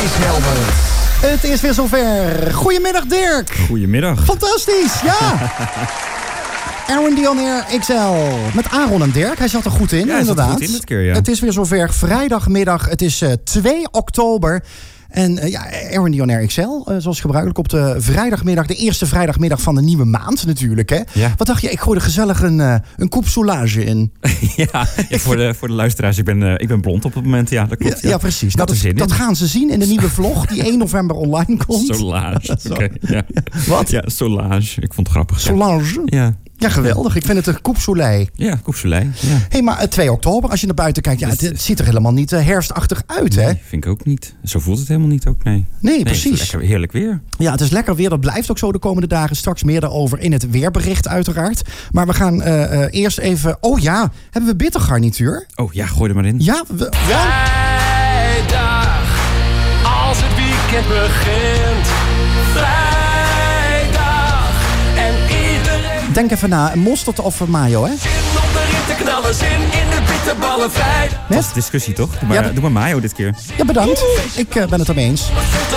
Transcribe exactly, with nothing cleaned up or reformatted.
Chris Helmens. Het is weer zover. Goedemiddag Dirk. Goedemiddag. Fantastisch, ja. Aaron Dion Air X L. Met Aaron en Dirk. Hij zat er goed in, ja, inderdaad. Goed in dit keer, ja. Het is weer zover. Vrijdagmiddag. Het is uh, twee oktober. En uh, ja, Aaron Dion Air X L, uh, zoals gebruikelijk op de vrijdagmiddag. De eerste vrijdagmiddag van de nieuwe maand natuurlijk. Hè? Ja. Wat dacht je? Ik gooi er gezellig een, uh, een coupe soulage in. ja, ja, voor de, voor de luisteraars. Ik ben, uh, ik ben blond op het moment. Ja, dat klopt. Ja, ja. ja precies. Nou, dat, dat, dat gaan ze zien in de nieuwe vlog die één november online komt. Soulage. Okay, ja. Wat? Ja, soulage. Ik vond het grappig. Soulage? Ja. Ja, geweldig. Ik vind het een coupe soleil. Ja, coupe soleil. Ja. Hé, hey, maar twee oktober, als je naar buiten kijkt, ja, het, het ziet er helemaal niet uh, herfstachtig uit, nee, hè? Vind ik ook niet. Zo voelt het helemaal niet ook, nee. Nee, nee precies. Het is heerlijk weer. Ja, het is lekker weer. Dat blijft ook zo de komende dagen. Straks meer daarover in het weerbericht uiteraard. Maar we gaan uh, uh, eerst even... Oh ja, hebben we bittergarnituur? Oh ja, gooi er maar in. Ja, we, ja. Vrijdag, als het weekend begint. Vrijdag, en iedereen... Denk even na, mosterd of mayo, hè? Zin om erin te knallen, zin in de bitterballen. Vrijdag. Dat is discussie toch? Doe maar, Ja, doe maar mayo dit keer. Ja, bedankt. Ik uh, ben het ermee eens.